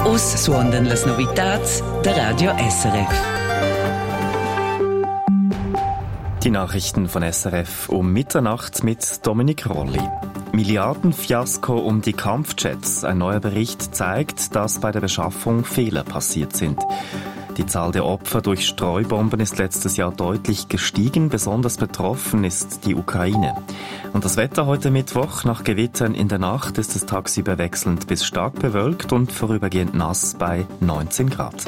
Us suondan las novitats der Radio SRF. Die Nachrichten von SRF um Mitternacht mit Dominik Rolli. Milliardenfiasko um die Kampfjets. Ein neuer Bericht zeigt, dass bei der Beschaffung Fehler passiert sind. Die Zahl der Opfer durch Streubomben ist letztes Jahr deutlich gestiegen. Besonders betroffen ist die Ukraine. Und das Wetter heute Mittwoch. Nach Gewittern in der Nacht ist es tagsüber wechselnd bis stark bewölkt und vorübergehend nass bei 19 Grad.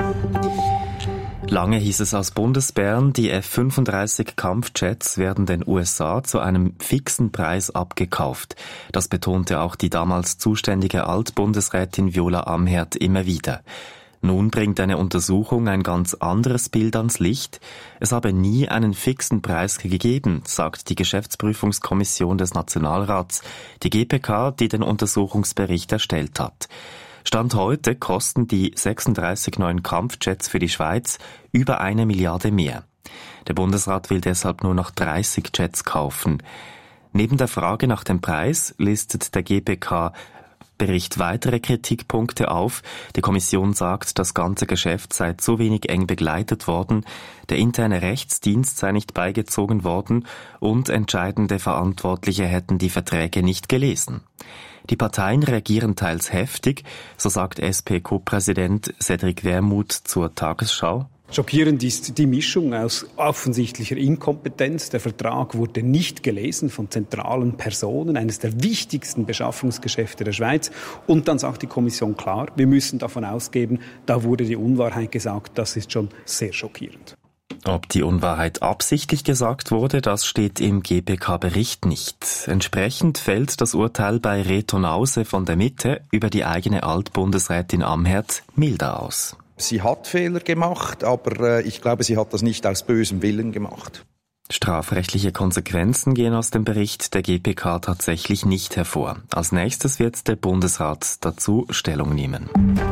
Lange hieß es aus Bundesbern, die F-35 Kampfjets werden den USA zu einem fixen Preis abgekauft. Das betonte auch die damals zuständige Altbundesrätin Viola Amherd immer wieder. Nun bringt eine Untersuchung ein ganz anderes Bild ans Licht. Es habe nie einen fixen Preis gegeben, sagt die Geschäftsprüfungskommission des Nationalrats, die GPK, die den Untersuchungsbericht erstellt hat. Stand heute kosten die 36 neuen Kampfjets für die Schweiz über 1 Milliarde mehr. Der Bundesrat will deshalb nur noch 30 Jets kaufen. Neben der Frage nach dem Preis listet der GPK-Bericht weitere Kritikpunkte auf. Die Kommission sagt, das ganze Geschäft sei zu wenig eng begleitet worden, der interne Rechtsdienst sei nicht beigezogen worden und entscheidende Verantwortliche hätten die Verträge nicht gelesen. Die Parteien reagieren teils heftig, so sagt SP-Co-Präsident Cedric Wermuth zur Tagesschau. Schockierend ist die Mischung aus offensichtlicher Inkompetenz. Der Vertrag wurde nicht gelesen von zentralen Personen, eines der wichtigsten Beschaffungsgeschäfte der Schweiz. Und dann sagt die Kommission klar, wir müssen davon ausgehen, da wurde die Unwahrheit gesagt. Das ist schon sehr schockierend. Ob die Unwahrheit absichtlich gesagt wurde, das steht im GPK-Bericht nicht. Entsprechend fällt das Urteil bei Reto Nause von der Mitte über die eigene Altbundesrätin Amherd milder aus. Sie hat Fehler gemacht, aber ich glaube, sie hat das nicht aus bösem Willen gemacht. Strafrechtliche Konsequenzen gehen aus dem Bericht der GPK tatsächlich nicht hervor. Als nächstes wird der Bundesrat dazu Stellung nehmen.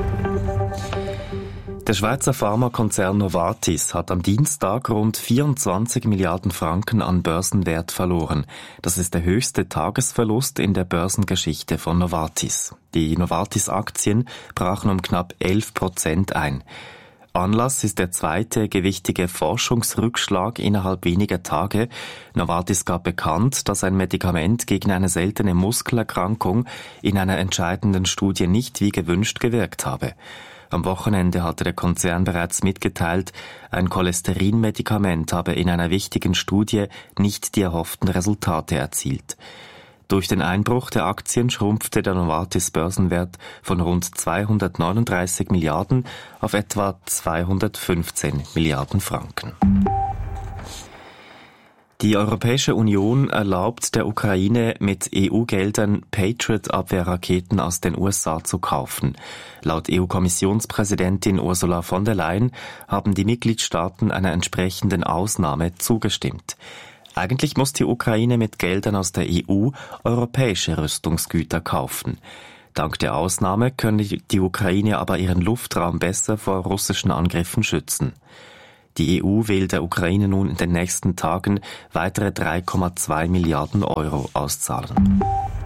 Der Schweizer Pharmakonzern Novartis hat am Dienstag rund 24 Milliarden Franken an Börsenwert verloren. Das ist der höchste Tagesverlust in der Börsengeschichte von Novartis. Die Novartis-Aktien brachen um knapp 11% ein. Anlass ist der zweite gewichtige Forschungsrückschlag innerhalb weniger Tage. Novartis gab bekannt, dass ein Medikament gegen eine seltene Muskelerkrankung in einer entscheidenden Studie nicht wie gewünscht gewirkt habe. Am Wochenende hatte der Konzern bereits mitgeteilt, ein Cholesterinmedikament habe in einer wichtigen Studie nicht die erhofften Resultate erzielt. Durch den Einbruch der Aktien schrumpfte der Novartis-Börsenwert von rund 239 Milliarden auf etwa 215 Milliarden Franken. Die Europäische Union erlaubt der Ukraine mit EU-Geldern Patriot-Abwehrraketen aus den USA zu kaufen. Laut EU-Kommissionspräsidentin Ursula von der Leyen haben die Mitgliedstaaten einer entsprechenden Ausnahme zugestimmt. Eigentlich muss die Ukraine mit Geldern aus der EU europäische Rüstungsgüter kaufen. Dank der Ausnahme könne die Ukraine aber ihren Luftraum besser vor russischen Angriffen schützen. Die EU will der Ukraine nun in den nächsten Tagen weitere 3,2 Milliarden Euro auszahlen.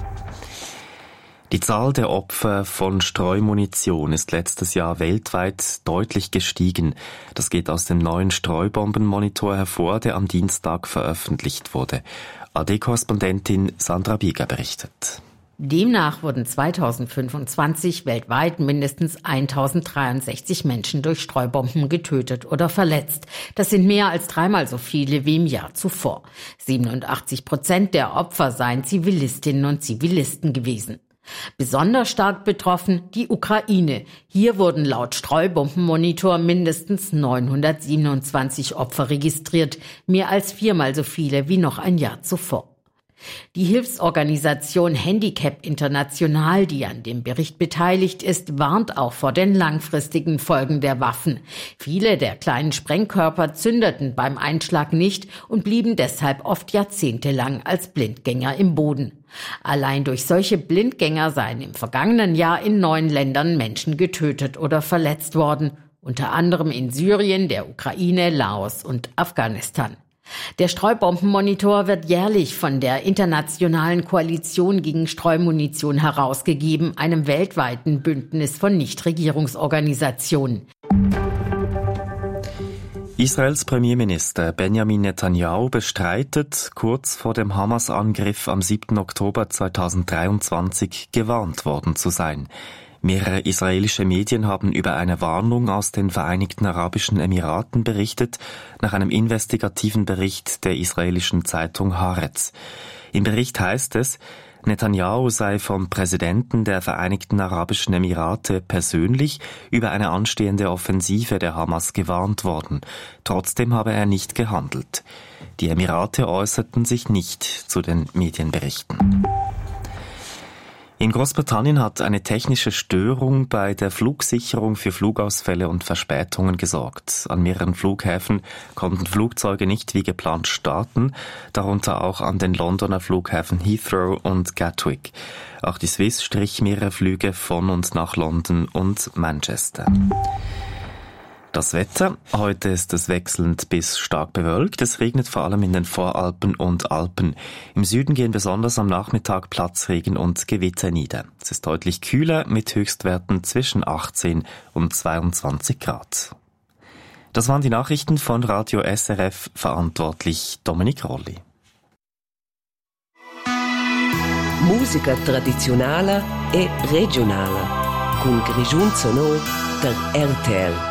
Die Zahl der Opfer von Streumunition ist letztes Jahr weltweit deutlich gestiegen. Das geht aus dem neuen Streubombenmonitor hervor, der am Dienstag veröffentlicht wurde. AD-Korrespondentin Sandra Bieger berichtet. Demnach wurden 2025 weltweit mindestens 1063 Menschen durch Streubomben getötet oder verletzt. Das sind mehr als 3-mal so viele wie im Jahr zuvor. 87% der Opfer seien Zivilistinnen und Zivilisten gewesen. Besonders stark betroffen die Ukraine. Hier wurden laut Streubombenmonitor mindestens 927 Opfer registriert, mehr als 4-mal so viele wie noch ein Jahr zuvor. Die Hilfsorganisation Handicap International, die an dem Bericht beteiligt ist, warnt auch vor den langfristigen Folgen der Waffen. Viele der kleinen Sprengkörper zündeten beim Einschlag nicht und blieben deshalb oft jahrzehntelang als Blindgänger im Boden. Allein durch solche Blindgänger seien im vergangenen Jahr in 9 Ländern Menschen getötet oder verletzt worden, unter anderem in Syrien, der Ukraine, Laos und Afghanistan. Der Streubombenmonitor wird jährlich von der Internationalen Koalition gegen Streumunition herausgegeben, einem weltweiten Bündnis von Nichtregierungsorganisationen. Israels Premierminister Benjamin Netanyahu bestreitet, kurz vor dem Hamas-Angriff am 7. Oktober 2023 gewarnt worden zu sein. Mehrere israelische Medien haben über eine Warnung aus den Vereinigten Arabischen Emiraten berichtet, nach einem investigativen Bericht der israelischen Zeitung Haaretz. Im Bericht heißt es, Netanyahu sei vom Präsidenten der Vereinigten Arabischen Emirate persönlich über eine anstehende Offensive der Hamas gewarnt worden. Trotzdem habe er nicht gehandelt. Die Emirate äußerten sich nicht zu den Medienberichten. In Großbritannien hat eine technische Störung bei der Flugsicherung für Flugausfälle und Verspätungen gesorgt. An mehreren Flughäfen konnten Flugzeuge nicht wie geplant starten, darunter auch an den Londoner Flughäfen Heathrow und Gatwick. Auch die Swiss strich mehrere Flüge von und nach London und Manchester. Das Wetter. Heute ist es wechselnd bis stark bewölkt. Es regnet vor allem in den Voralpen und Alpen. Im Süden gehen besonders am Nachmittag Platzregen und Gewitter nieder. Es ist deutlich kühler mit Höchstwerten zwischen 18 und 22 Grad. Das waren die Nachrichten von Radio SRF, verantwortlich Dominik Rolli. Musica tradizionale e regionale, con Grigiun Sonor der RTL.